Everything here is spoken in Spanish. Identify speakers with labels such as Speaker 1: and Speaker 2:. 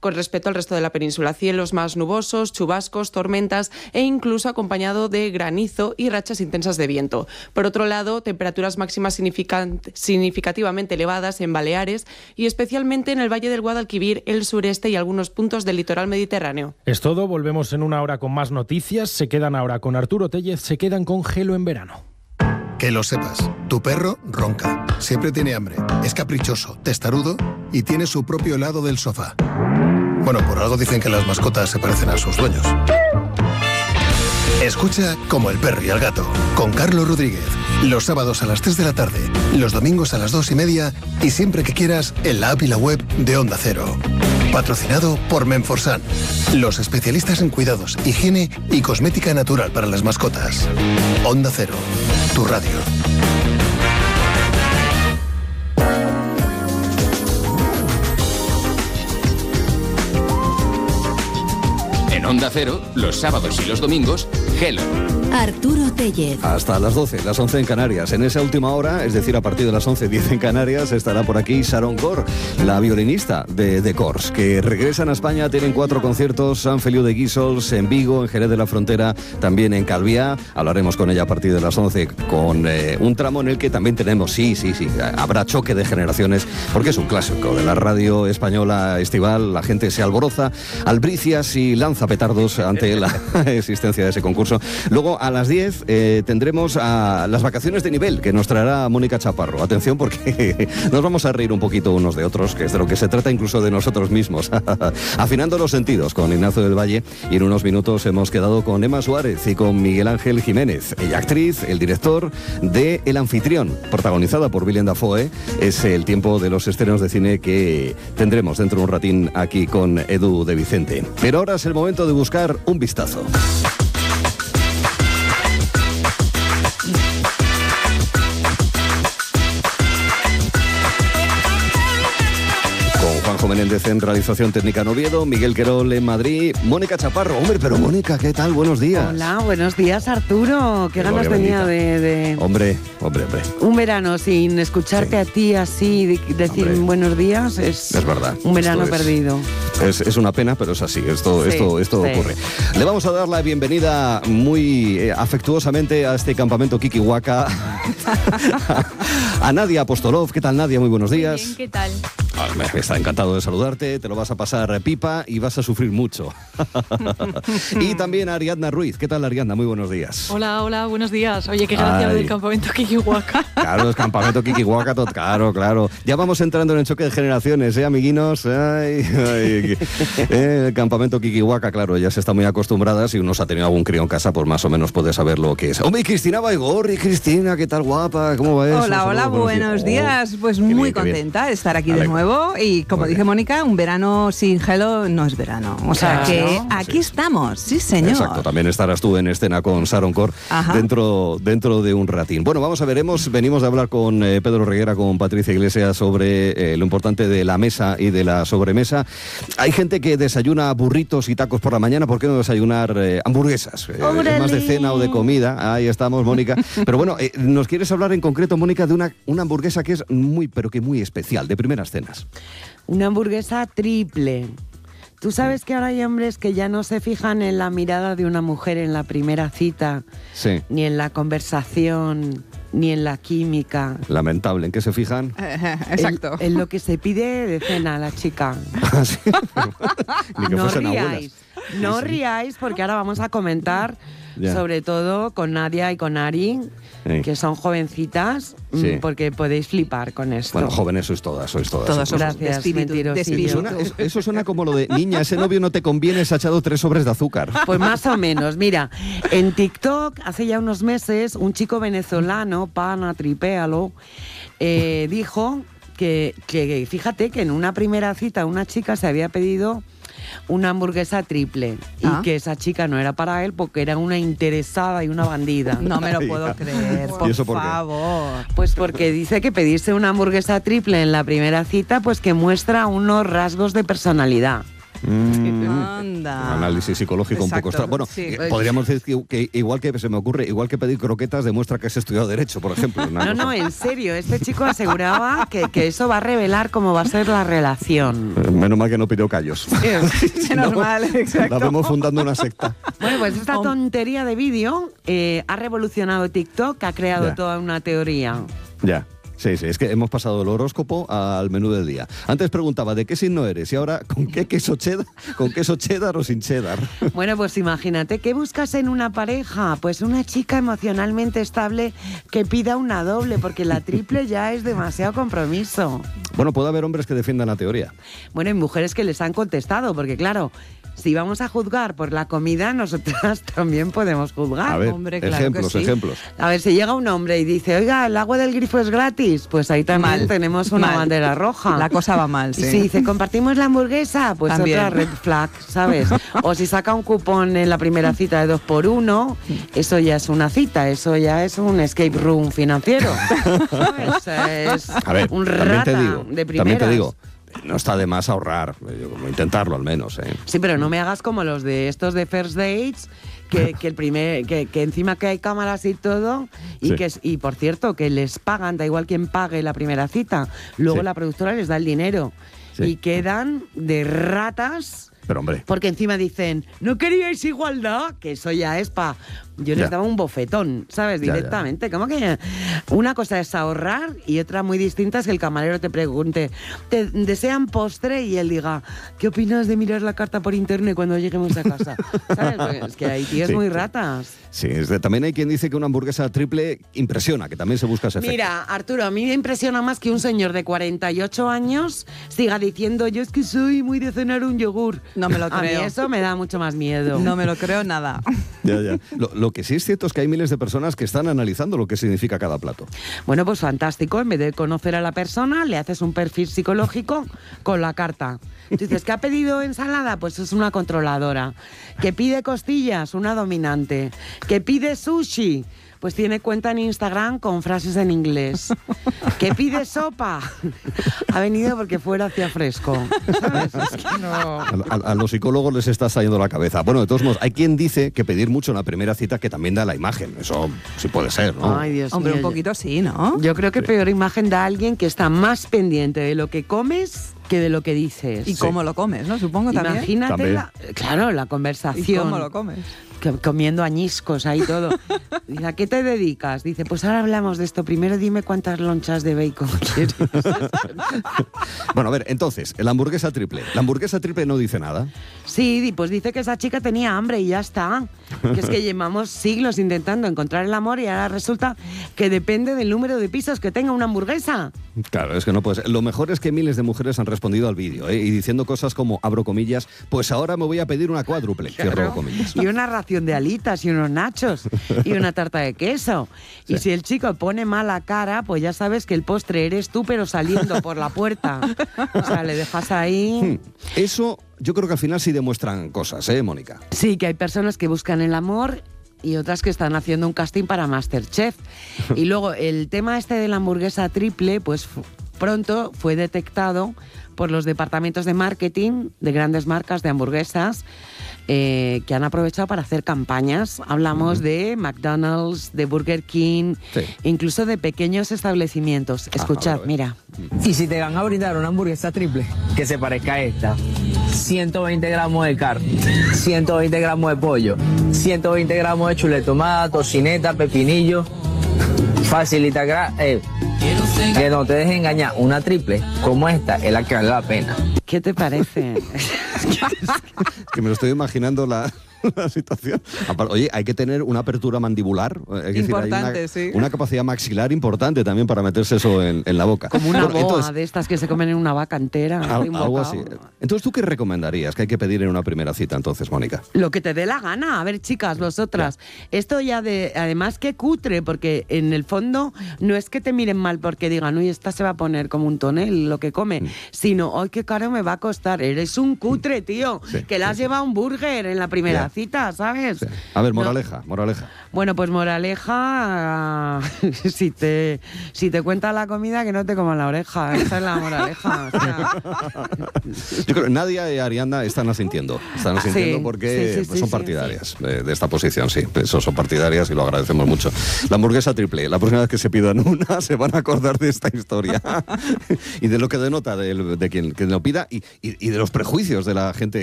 Speaker 1: con respecto al resto de la península. Cielos más nubosos, chubascos, tormentas e incluso acompañado de granizo y rachas intensas de viento. Por otro lado, temperaturas máximas significativamente elevadas en Baleares y especialmente en el Valle del Guadalquivir, el sureste y algunos puntos del litoral mediterráneo.
Speaker 2: Es todo, volvemos en una hora con más noticias. Se quedan ahora con Arturo Tellez, se quedan con Gelo en verano.
Speaker 3: Que lo sepas, tu perro ronca, siempre tiene hambre, es caprichoso, testarudo y tiene su propio lado del sofá. Bueno, por algo dicen que las mascotas se parecen a sus dueños. Escucha Como el perro y el gato, con Carlos Rodríguez, los sábados a las 3 de la tarde, los domingos a las 2:30 y siempre que quieras en la app y la web de Onda Cero. Patrocinado por Menforsan, los especialistas en cuidados, higiene y cosmética natural para las mascotas. Onda Cero, tu radio.
Speaker 4: En Onda Cero, los sábados y los domingos, Gelo.
Speaker 5: Arturo Tellez.
Speaker 6: Hasta las 12, las 11 en Canarias. En esa última hora, es decir, a partir de las 11:10 en Canarias, estará por aquí Sharon Corr, la violinista de The Corrs, que regresan a España. Tienen 4 conciertos: San Feliu de Guíxols, en Vigo, en Jerez de la Frontera, también en Calviá. Hablaremos con ella a partir de las 11 con un tramo en el que también tenemos, sí, habrá choque de generaciones, porque es un clásico de la radio española estival. La gente se alboroza, albricias y lanza petardos ante la existencia de ese concurso. Luego, a las 10 tendremos a las vacaciones de nivel que nos traerá Mónica Chaparro. Atención, porque nos vamos a reír un poquito unos de otros, que es de lo que se trata, incluso de nosotros mismos. Afinando los sentidos con Ignacio del Valle, y en unos minutos hemos quedado con Emma Suárez y con Miguel Ángel Jiménez. Ella actriz, el director de El Anfitrión, protagonizada por Willem Dafoe. Es el tiempo de los estrenos de cine que tendremos dentro de un ratín aquí con Edu de Vicente. Pero ahora es el momento de buscar un vistazo. Juanjo Menéndez en realización técnica en Oviedo, Miguel Querol en Madrid, Mónica Chaparro. Hombre, pero Mónica, ¿qué tal? Buenos días.
Speaker 7: Hola, buenos días, Arturo. Qué ganas tenía de...
Speaker 6: Hombre.
Speaker 7: Un verano sin escucharte a ti así, decir buenos días, es
Speaker 6: verdad.
Speaker 7: Un verano perdido.
Speaker 6: Es una pena, pero es así. Esto ocurre. Le vamos a dar la bienvenida muy afectuosamente a este campamento Kikiwaka a Nadia Apostolov. ¿Qué tal, Nadia? Muy buenos días.
Speaker 8: Muy bien, ¿qué tal?
Speaker 6: Me está encantado de saludarte, te lo vas a pasar pipa y vas a sufrir mucho. Y también a Ariadna Ruiz. ¿Qué tal, Ariadna? Muy buenos días.
Speaker 8: Hola, buenos días. Oye, qué gracia lo del campamento Kikiwaka.
Speaker 6: Claro, es campamento Kikiwaka, claro. Ya vamos entrando en el choque de generaciones, amiguinos? El campamento Kikiwaka, claro, ya se está muy acostumbrada. Si uno se ha tenido algún crío en casa, pues más o menos puede saber lo que es. Hombre, Cristina Baigorri, Cristina, ¿qué tal, guapa? ¿Cómo va eso?
Speaker 9: Hola, buenos días. Pues muy contenta de estar aquí de nuevo. Y como dice Mónica, un verano sin Gelo no es verano. O sea que aquí estamos, sí señor.
Speaker 6: Exacto, también estarás tú en escena con Sharon Corr dentro de un ratín. Bueno, vamos a ver, venimos de hablar con Pedro Reguera, con Patricia Iglesias sobre lo importante de la mesa y de la sobremesa. Hay gente que desayuna burritos y tacos por la mañana, ¿por qué no desayunar hamburguesas? Más de cena o de comida, ahí estamos, Mónica. Pero bueno, ¿nos quieres hablar en concreto, Mónica, de una hamburguesa que es muy especial, de primeras cenas?
Speaker 7: Una hamburguesa triple. Tú sabes que ahora hay hombres que ya no se fijan en la mirada de una mujer en la primera cita, ni en la conversación, ni en la química.
Speaker 6: Lamentable, ¿en qué se fijan?
Speaker 9: Exacto.
Speaker 7: En lo que se pide de cena a la chica.
Speaker 6: ¿Sí? Ni que
Speaker 7: no
Speaker 6: fuesen
Speaker 7: riáis, no ríais, porque ahora vamos a comentar sobre todo con Nadia y con Ari, que son jovencitas, porque podéis flipar con esto.
Speaker 6: Bueno, jóvenes sois todas.
Speaker 7: Todas gracias, mentirosillo.
Speaker 6: Eso suena como lo de, niña, ese novio no te conviene, se ha echado 3 sobres de azúcar.
Speaker 7: Pues más o menos. Mira, en TikTok, hace ya unos meses, un chico venezolano, Pana Tripéalo, dijo que fíjate que en una primera cita una chica se había pedido una hamburguesa triple y que esa chica no era para él porque era una interesada y una bandida.
Speaker 9: No me lo puedo creer, por favor.
Speaker 7: Pues porque dice que pedirse una hamburguesa triple en la primera cita pues que muestra unos rasgos de personalidad.
Speaker 9: Anda.
Speaker 6: Un análisis psicológico un poco extraño. Bueno, podríamos decir que igual que se me ocurre, igual que pedir croquetas demuestra que has estudiado Derecho, por ejemplo.
Speaker 7: No, en serio, este chico aseguraba que eso va a revelar cómo va a ser la relación.
Speaker 6: Menos mal que no pidió callos.
Speaker 9: Normal, exacto.
Speaker 6: La vemos fundando una secta.
Speaker 7: Bueno, pues esta tontería de vídeo ha revolucionado TikTok, ha creado toda una teoría.
Speaker 6: Ya. Sí, es que hemos pasado del horóscopo al menú del día. Antes preguntaba de qué signo eres y ahora con qué queso cheddar, con queso cheddar o sin cheddar.
Speaker 7: Bueno, pues imagínate, ¿qué buscas en una pareja? Pues una chica emocionalmente estable que pida una doble, porque la triple ya es demasiado compromiso.
Speaker 6: Bueno, puede haber hombres que defiendan la teoría.
Speaker 7: Bueno, hay mujeres que les han contestado, porque claro, si vamos a juzgar por la comida, nosotras también podemos juzgar.
Speaker 6: A ver,
Speaker 7: hombre,
Speaker 6: ejemplos.
Speaker 7: A ver, si llega un hombre y dice, oiga, el agua del grifo es gratis, pues ahí también tenemos una bandera roja.
Speaker 9: La cosa va mal, sí.
Speaker 7: Y si dice, compartimos la hamburguesa, pues
Speaker 9: también.
Speaker 7: otra red flag, ¿sabes? O si saca un cupón en la primera cita de 2x1, eso ya es una cita, eso ya es un escape room financiero. ¿Sabes? Es
Speaker 6: a ver,
Speaker 7: un rata de primeras.
Speaker 6: También te digo, no está de más ahorrar, intentarlo al menos.
Speaker 7: Sí, pero no me hagas como los de estos de First Dates, que encima que hay cámaras y todo, y por cierto, que les pagan, da igual quién pague la primera cita, luego la productora les da el dinero. Y quedan de ratas.
Speaker 6: Pero hombre.
Speaker 7: Porque encima dicen, ¿no queríais igualdad? Que eso ya es pa... Yo les daba un bofetón, ¿sabes? Directamente. ¿Cómo que? Una cosa es ahorrar y otra muy distinta es que el camarero te pregunte, ¿te desean postre? Y él diga, ¿qué opinas de mirar la carta por internet cuando lleguemos a casa? ¿Sabes? Porque es que hay tíos muy ratas.
Speaker 6: Sí, también hay quien dice que una hamburguesa triple impresiona, que también se busca ese efecto.
Speaker 7: Mira, Arturo, a mí me impresiona más que un señor de 48 años siga diciendo, yo es que soy muy de cenar un yogur.
Speaker 9: No me lo creo.
Speaker 7: A mí eso me da mucho más miedo.
Speaker 9: No me lo creo nada.
Speaker 6: Ya. Lo que sí es cierto es que hay miles de personas que están analizando lo que significa cada plato.
Speaker 7: Bueno, pues fantástico. En vez de conocer a la persona, le haces un perfil psicológico con la carta. Dices, ¿qué ha pedido ensalada? Pues es una controladora. ¿Que pide costillas? Una dominante. ¿Que pide sushi? Pues tiene cuenta en Instagram con frases en inglés. ¿Que pide sopa? Ha venido porque fuera hacía fresco. ¿Sabes? Es que no...
Speaker 6: A los psicólogos les está saliendo la cabeza. Bueno, de todos modos, hay quien dice que pedir mucho en la primera cita que también da la imagen. Eso sí puede ser, ¿no?
Speaker 7: Ay, Dios
Speaker 9: Hombre,
Speaker 7: mío,
Speaker 9: un poquito sí, ¿no?
Speaker 7: Yo creo que peor imagen da alguien que está más pendiente de lo que comes que de lo que dices.
Speaker 9: Y cómo lo comes, ¿no? Supongo también.
Speaker 7: Imagínate, la conversación.
Speaker 9: ¿Y cómo lo comes?
Speaker 7: Comiendo añiscos ahí todo. Dice, ¿a qué te dedicas? Dice, pues ahora hablamos de esto. Primero dime cuántas lonchas de bacon quieres.
Speaker 6: Bueno, a ver, entonces, la hamburguesa triple. ¿La hamburguesa triple no dice nada?
Speaker 7: Sí, pues dice que esa chica tenía hambre y ya está. Que es que llevamos siglos intentando encontrar el amor y ahora resulta que depende del número de pisos que tenga una hamburguesa.
Speaker 6: Claro, es que no puede ser. Lo mejor es que miles de mujeres han respondido al vídeo, y diciendo cosas como, abro comillas, pues ahora me voy a pedir una cuádruple, cierro comillas.
Speaker 7: Y una ración de alitas y unos nachos y una tarta de queso. Y si el chico pone mala cara, pues ya sabes que el postre eres tú, pero saliendo por la puerta. O sea, le dejas ahí...
Speaker 6: Eso yo creo que al final sí demuestran cosas, Mónica.
Speaker 7: Sí, que hay personas que buscan el amor y otras que están haciendo un casting para MasterChef. Y luego el tema este de la hamburguesa triple, pues pronto fue detectado por los departamentos de marketing de grandes marcas de hamburguesas que han aprovechado para hacer campañas. Hablamos de McDonald's, de Burger King, incluso de pequeños establecimientos. Escuchad, mira.
Speaker 10: Y si te van a brindar una hamburguesa triple que se parezca a esta, 120 gramos de carne, 120 gramos de pollo, 120 gramos de chuletomada, tocineta, pepinillo, facilita, que no te dejes engañar, una triple como esta es la que vale la pena.
Speaker 7: ¿Qué te parece?
Speaker 6: Que me lo estoy imaginando la situación. Oye, hay que tener una apertura mandibular.
Speaker 9: Importante,
Speaker 6: decir, hay
Speaker 9: sí.
Speaker 6: una capacidad maxilar importante también para meterse eso en la boca.
Speaker 7: Como una boa de estas que se comen en una vaca entera.
Speaker 6: Algo así. Entonces, ¿tú qué recomendarías que hay que pedir en una primera cita entonces, Mónica?
Speaker 7: Lo que te dé la gana. A ver, chicas, vosotras. Esto ya además que cutre, porque en el fondo no es que te miren mal porque digan, uy, esta se va a poner como un tonel lo que come, sino, ay, qué caro me va a costar. Eres un cutre, tío, que le has llevado un burger en la primera cita. cita, ¿sabes?
Speaker 6: Sí. A ver, moraleja.
Speaker 7: Bueno, pues moraleja, si te cuenta la comida, que no te coman la oreja. Esa es la moraleja. O sea.
Speaker 6: Yo creo que Nadia y Ariadna están asintiendo porque son partidarias de esta posición, sí. Son partidarias y lo agradecemos mucho. La hamburguesa triple, la próxima vez que se pidan una, se van a acordar de esta historia y de lo que denota de quien lo pida y de los prejuicios de la gente